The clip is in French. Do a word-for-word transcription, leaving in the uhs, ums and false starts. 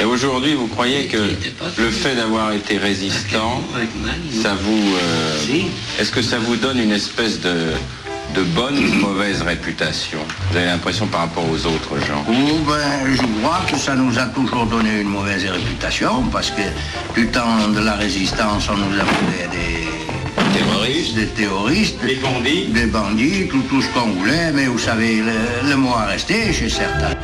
Et aujourd'hui, vous croyez que le fait d'avoir été résistant, ça vous, euh, est-ce que ça vous donne une espèce de, de bonne ou de mauvaise réputation? Vous avez l'impression par rapport aux autres gens? Oh ben, je crois que ça nous a toujours donné une mauvaise réputation, parce que du temps de la résistance, on nous appelait des terroristes, des terroristes, des bandits, des bandits, tout, tout ce qu'on voulait, mais vous savez, le, le mot a resté chez certains.